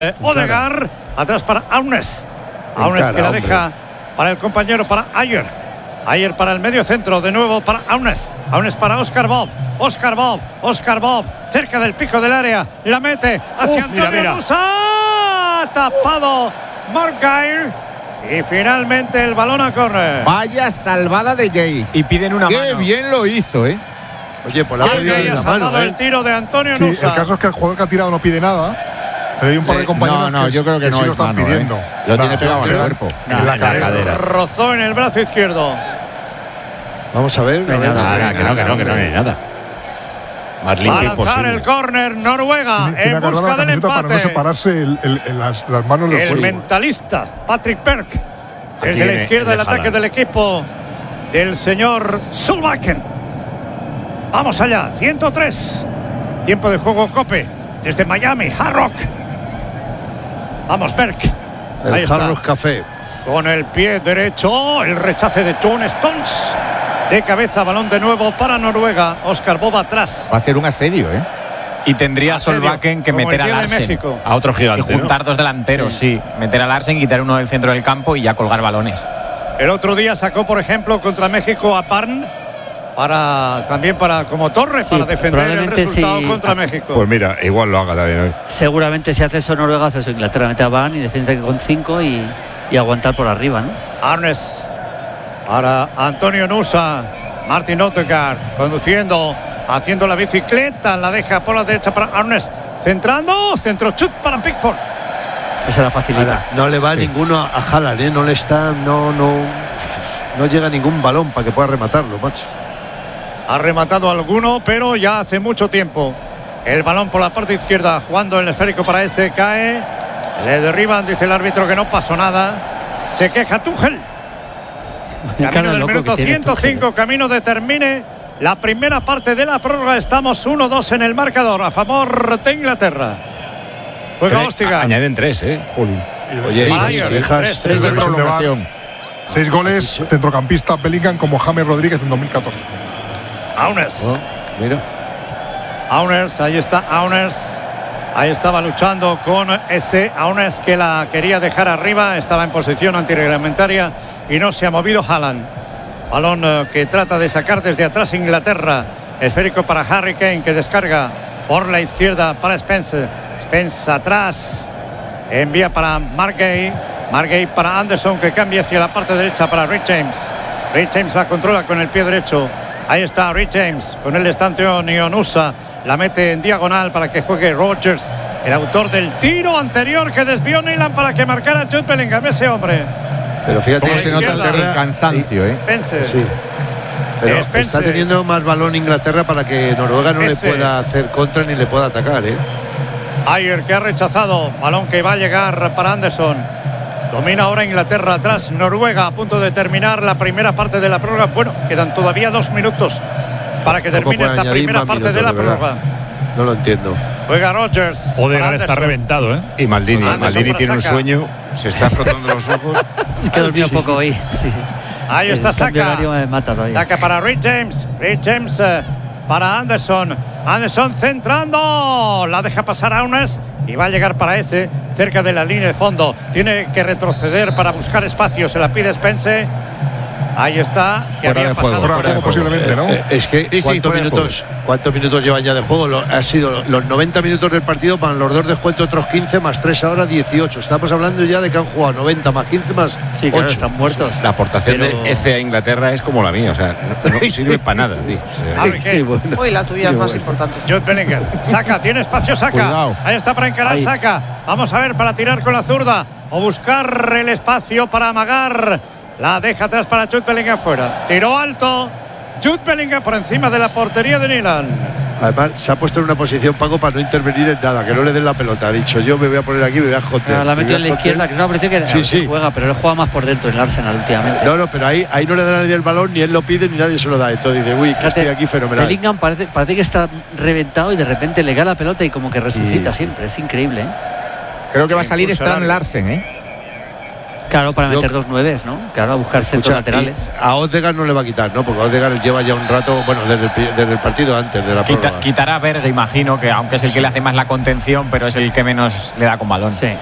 Odegaard, atrás para Aunes. Aunes que la deja para el compañero, para Ayer. Ayer para el medio centro, de nuevo para Aunes. Aunes para Oscar Bob. Oscar Bob, cerca del pico del área. La mete hacia Antonio Nusa. Tapado Morgair. Y finalmente el balón a córner. Vaya salvada de Jay. Y piden una mano. Qué bien lo hizo, Oye, pues la ha salvado el tiro de Antonio Nusa. El caso es que el jugador que ha tirado no pide nada. Pero hay un par de compañeros no, yo creo que no sí es lo están mano, pidiendo. Lo tiene pegado en el cuerpo, en la cadera. Rozó en el brazo izquierdo. Vamos a ver. Que no hay nada. Más Va a limpio lanzar imposible. el córner Noruega en busca del empate. Para no separarse las manos del El suelo. mentalista Patrick Perk desde la izquierda del ataque del equipo del señor Solbakken. Vamos allá, 103. Tiempo de juego Cope desde Miami, Hard Rock. Vamos, Perk. El Hard Rock Café. Con el pie derecho, el rechace de John Stones. De cabeza, balón de nuevo para Noruega. Oscar Bob atrás. Va a ser un asedio, Y tendría Solbakken que meter a Larsen. A otro gigante. Y juntar dos delanteros, sí. Meter a Larsen, quitar uno del centro del campo y ya colgar balones. El otro día sacó, por ejemplo, contra México a Parn. También como Torres, para defender el resultado contra México. Pues mira, igual lo haga también hoy. Seguramente si hace eso Noruega, hace eso Inglaterra, mete a Van y defiende con 5 y aguantar por arriba, ¿no? Arnes para Antonio Nusa. Martin Odegaard conduciendo, haciendo la bicicleta, la deja por la derecha para Arnes, centrando, centro chut para Pickford. Esa la facilita. No le va ninguno a Haaland, no le está, no llega ningún balón para que pueda rematarlo, macho. Ha rematado alguno, pero ya hace mucho tiempo. El balón por la parte izquierda, jugando el esférico para ese, cae. Le derriban, dice el árbitro que no pasó nada. Se queja Tuchel. Camino del minuto 105, camino de termine la primera parte de la prórroga. Estamos 1-2 en el marcador a favor de Inglaterra. Juega Ostiga. Añaden 3, Juli. Oye, tres de prolongación. 6 goles, centrocampista Bellingham como James Rodríguez en 2014. Aunes. Mira. Aunes, ahí está Aunes. Ahí estaba luchando con ese Aunes que la quería dejar arriba. Estaba en posición antirreglamentaria y no se ha movido Haaland. Balón que trata de sacar desde atrás Inglaterra. Esférico para Harry Kane, que descarga por la izquierda para Spence. Spence atrás. Envía para Margay. Margay para Anderson, que cambia hacia la parte derecha para Rick James. Rick James la controla con el pie derecho. Ahí está Rick James. Con el Antonio Nusa. La mete en diagonal para que juegue Rodgers, el autor del tiro anterior que desvió Nyland para que marcara Jude Bellingham, ese hombre. Pero fíjate, cómo se nota el cansancio, Spence. Sí. Pero Spence. está teniendo más balón Inglaterra para que Noruega no le pueda hacer contra ni le pueda atacar, Ayer, que ha rechazado. Balón que va a llegar para Anderson. Domina ahora Inglaterra atrás. Noruega a punto de terminar la primera parte de la prórroga. Bueno, quedan todavía 2 minutos para que termine esta primera parte de la prórroga. No lo entiendo. Juega Rodgers. Odegaard está reventado, Y Maldini tiene un Saka. sueño, se está frotando los ojos. Es que dormido poco hoy. Sí. Ahí está Saka. Me mata todavía. Saka para Rick James. Rick James para Anderson. Anderson centrando. La deja pasar a Aunes y va a llegar para ese, cerca de la línea de fondo. Tiene que retroceder para buscar espacio. Se la pide Spence. Ahí está, que Fuera había de juego, pasado fuera de juego posiblemente, ¿no? Es que ¿cuántos minutos llevan ya de juego? Ha sido los 90 minutos del partido, para los dos descuentos otros 15 más 3 ahora 18. Estamos hablando ya de que han jugado 90 más 15 más 8. Sí, claro, están muertos. La aportación de ECE a Inglaterra es como la mía, o sea, no sirve para nada, tío. Harry Kane. Hoy la tuya es más importante. Jude Bellingham. Saka, tiene espacio Saka. Cuidado. Ahí está para encarar Saka. Vamos a ver, para tirar con la zurda o buscar el espacio para amagar. La deja atrás para Jude Bellingham fuera. Tiro alto. Jude Bellingham por encima de la portería de Nyland. Además, se ha puesto en una posición, Paco, para no intervenir en nada, que no le den la pelota. Ha dicho, yo me voy a poner aquí, me voy a joder. La ha metido en la izquierda, que es una posición que sí. juega, pero él juega más por dentro en el Arsenal últimamente. No, pero ahí no le da a nadie el balón, ni él lo pide, ni nadie se lo da. Entonces dice, uy, que estoy aquí fenomenal. Bellingham parece que está reventado y de repente le cae la pelota y como que resucita siempre. Es increíble, Creo que va a salir Strand Larsen, Claro, para meter 2 nueves, ¿no? Claro, a buscar centros laterales. A Odegaard no le va a quitar, ¿no? Porque Odegaard lleva ya un rato, bueno, desde el partido antes de la prórroga. Quitará a Berg, imagino, que aunque es el que le hace más la contención, pero es el que menos le da con balón. Sí.